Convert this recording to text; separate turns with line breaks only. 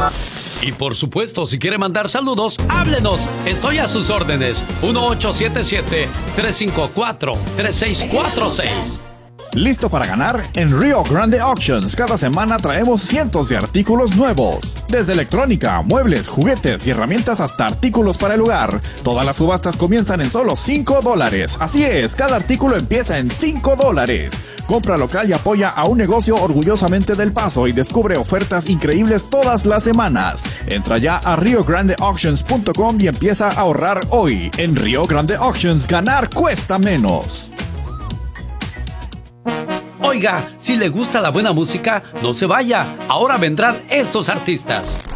Y por supuesto, si quiere mandar saludos, háblenos. Estoy a sus órdenes. 1877-354-3646.
¿Listo para ganar? En Rio Grande Auctions cada semana traemos cientos de artículos nuevos. Desde electrónica, muebles, juguetes y herramientas hasta artículos para el hogar. Todas las subastas comienzan en solo $5. Así es, cada artículo empieza en $5. Compra local y apoya a un negocio orgullosamente del Paso y descubre ofertas increíbles todas las semanas. Entra ya a riograndeauctions.com y empieza a ahorrar hoy. En Rio Grande Auctions, ganar cuesta menos.
Oiga, si le gusta la buena música, no se vaya. Ahora vendrán estos artistas.